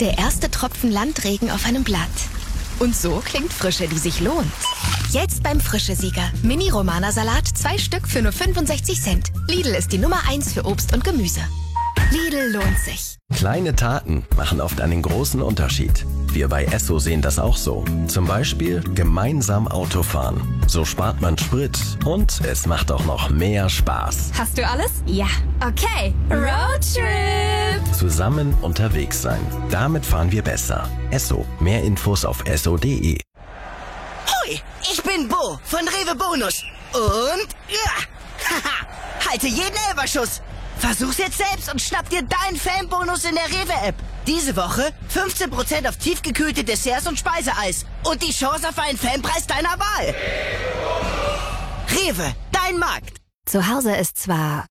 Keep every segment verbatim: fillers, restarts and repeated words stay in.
Der erste Tropfen Landregen auf einem Blatt. Und so klingt Frische, die sich lohnt. Jetzt beim Frische-Sieger. Mini-Romana-Salat, zwei Stück für nur fünfundsechzig Cent. Lidl ist die Nummer eins für Obst und Gemüse. Lidl lohnt sich. Kleine Taten machen oft einen großen Unterschied. Wir bei Esso sehen das auch so. Zum Beispiel gemeinsam Autofahren. So spart man Sprit und es macht auch noch mehr Spaß. Hast du alles? Ja. Okay. Roadtrip! Zusammen unterwegs sein. Damit fahren wir besser. Esso. Mehr Infos auf esso punkt de. Hoi, ich bin Bo von Rewe Bonus. Und ja, haha, halte jeden Elferschuss. Versuch's jetzt selbst und schnapp dir deinen Fanbonus in der Rewe-App. Diese Woche fünfzehn Prozent auf tiefgekühlte Desserts und Speiseeis. Und die Chance auf einen Fanpreis deiner Wahl. Rewe, dein Markt. Zu Hause ist zwar...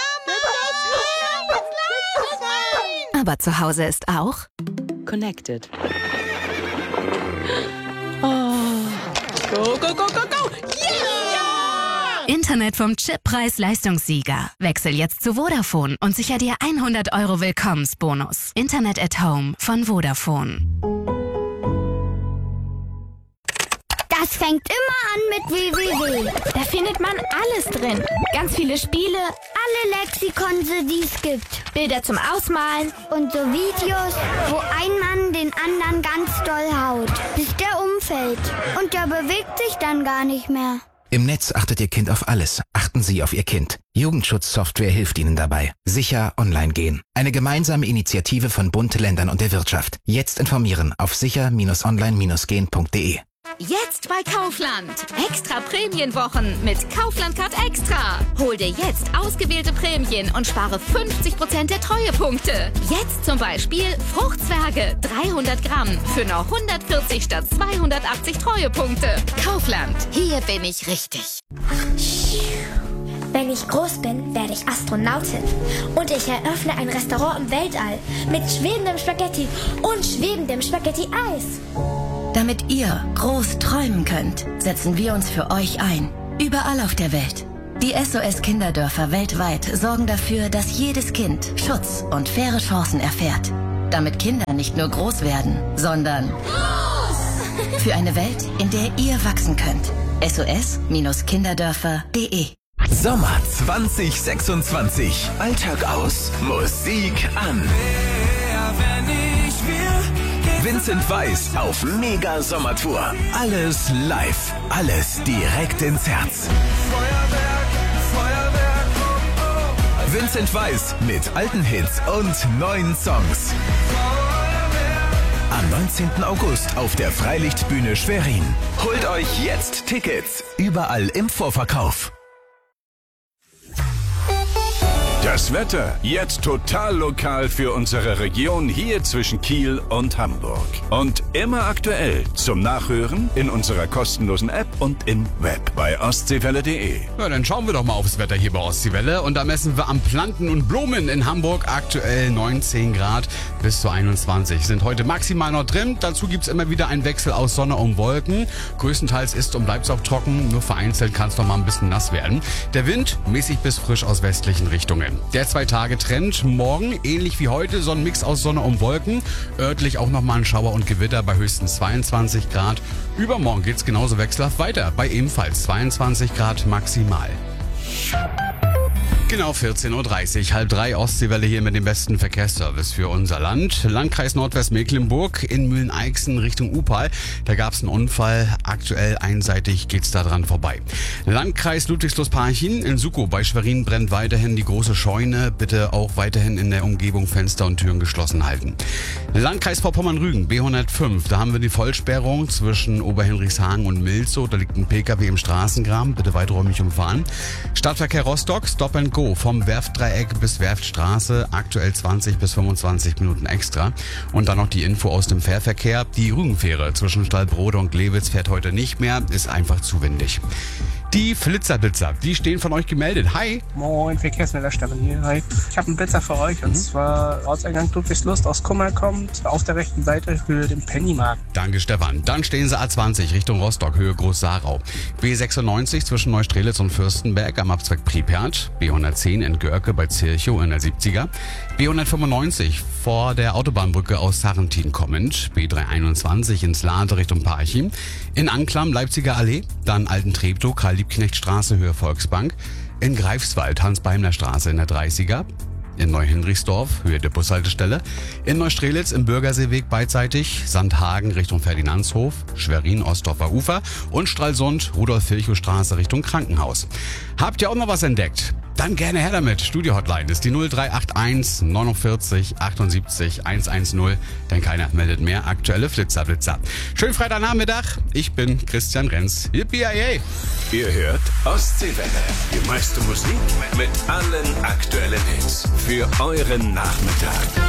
Aber zu Hause ist auch... Connected. Oh. Go, go, go, go, go! Yeah! Internet vom Chip-Preis-Leistungssieger. Wechsel jetzt zu Vodafone und sicher dir hundert Euro Willkommensbonus. Internet at Home von Vodafone. Das fängt immer an mit www. Da findet man alles drin. Ganz viele Spiele, alle Lexikonse, die es gibt. Bilder zum Ausmalen und so Videos, wo ein Mann den anderen ganz doll haut, bis der umfällt. Und der bewegt sich dann gar nicht mehr. Im Netz achtet Ihr Kind auf alles. Achten Sie auf Ihr Kind. Jugendschutzsoftware hilft Ihnen dabei. Sicher online gehen. Eine gemeinsame Initiative von Bund, Ländern und der Wirtschaft. Jetzt informieren auf sicher online gehen punkt de. Jetzt bei Kaufland. Extra Prämienwochen mit Kaufland Card Extra. Hol dir jetzt ausgewählte Prämien und spare fünfzig Prozent der Treuepunkte. Jetzt zum Beispiel Fruchtzwerge dreihundert Gramm für nur hundertvierzig statt zweihundertachtzig Treuepunkte. Kaufland. Hier bin ich richtig. Wenn ich groß bin, werde ich Astronautin. Und ich eröffne ein Restaurant im Weltall mit schwebendem Spaghetti und schwebendem Spaghetti-Eis. Damit ihr groß träumen könnt, setzen wir uns für euch ein. Überall auf der Welt. Die S O S-Kinderdörfer weltweit sorgen dafür, dass jedes Kind Schutz und faire Chancen erfährt. Damit Kinder nicht nur groß werden, sondern groß! Für eine Welt, in der ihr wachsen könnt. S O S Kinderdörfer punkt de. Sommer zwanzig sechsundzwanzig. Alltag aus, Musik an. Vincent Weiss auf Mega-Sommertour. Alles live, alles direkt ins Herz. Vincent Weiss mit alten Hits und neuen Songs. Am neunzehnten August auf der Freilichtbühne Schwerin. Holt euch jetzt Tickets. Überall im Vorverkauf. Das Wetter jetzt total lokal für unsere Region hier zwischen Kiel und Hamburg. Und immer aktuell zum Nachhören in unserer kostenlosen App und im Web bei ostseewelle punkt de. Ja, dann schauen wir doch mal aufs Wetter hier bei Ostseewelle. Und da messen wir am Planten und Blumen in Hamburg aktuell neunzehn Grad bis zu einundzwanzig. Sind heute maximal noch drin. Dazu gibt's immer wieder einen Wechsel aus Sonne und Wolken. Größtenteils ist und bleibt es auch trocken. Nur vereinzelt kann es noch mal ein bisschen nass werden. Der Wind mäßig bis frisch aus westlichen Richtungen. Der Zwei-Tage-Trend morgen, ähnlich wie heute, so ein Mix aus Sonne und Wolken. Örtlich auch nochmal ein Schauer und Gewitter bei höchstens zweiundzwanzig Grad. Übermorgen geht's genauso wechselhaft weiter, bei ebenfalls zweiundzwanzig Grad maximal. Genau vierzehn Uhr dreißig, halb drei, Ostseewelle hier mit dem besten Verkehrsservice für unser Land. Landkreis Nordwestmecklenburg in Mühlen-Eichsen Richtung Upal. Da gab es einen Unfall. Aktuell einseitig geht's da dran vorbei. Landkreis Ludwigslust-Parchim in Sukow bei Schwerin brennt weiterhin die große Scheune. Bitte auch weiterhin in der Umgebung Fenster und Türen geschlossen halten. Landkreis Vorpommern-Rügen B hundertfünf. Da haben wir die Vollsperrung zwischen Oberhenrichshagen und Milzow. Da liegt ein Pkw im Straßengraben. Bitte weiträumig umfahren. Stadtverkehr Rostock, Stop and Go vom Werftdreieck bis Werftstraße, aktuell zwanzig bis fünfundzwanzig Minuten extra. Und dann noch die Info aus dem Fährverkehr. Die Rügenfähre zwischen Stallbrode und Glewitz fährt heute nicht mehr, ist einfach zu windig. Die Flitzerblitzer, die stehen von euch gemeldet. Hi. Moin, Verkehrsmelder Stefan hier. Hi. Ich habe einen Blitzer für euch und Mhm. zwar Ortseingang Ludwigslust aus Kummer kommt, auf der rechten Seite Höhe dem Pennymarkt. Danke, Stefan. Dann stehen sie A zwanzig Richtung Rostock, Höhe Groß-Sarau. B sechsundneunzig zwischen Neustrelitz und Fürstenberg am Abzweig Pripyat. B hundertzehn in Görke bei Zirchow in der siebziger. B hundertfünfundneunzig vor der Autobahnbrücke aus Sarrentin kommend. B dreihunderteinundzwanzig ins Lade Richtung Parchim. In Anklam Leipziger Allee. Dann Alten-Treptow, Karl-Liebknecht-Straße, Höhe Volksbank. In Greifswald Hans-Beimler-Straße in der dreißiger. In Neuhinrichsdorf, Höhe der Bushaltestelle. In Neustrelitz im Bürgerseeweg beidseitig. Sandhagen Richtung Ferdinandshof. Schwerin Ostdorfer Ufer. Und Stralsund, Rudolf-Virchow-Straße Richtung Krankenhaus. Habt ihr auch noch was entdeckt? Dann gerne her damit. Studio-Hotline ist die null drei acht eins neunundvierzig achtundsiebzig hundertzehn. Denn keiner meldet mehr. Aktuelle Flitzerblitzer. Schönen Freitagnachmittag. Ich bin Christian Renz. Yippie-yay. Ihr hört Ostseewelle. Die meiste Musik mit allen aktuellen Hits. Für euren Nachmittag.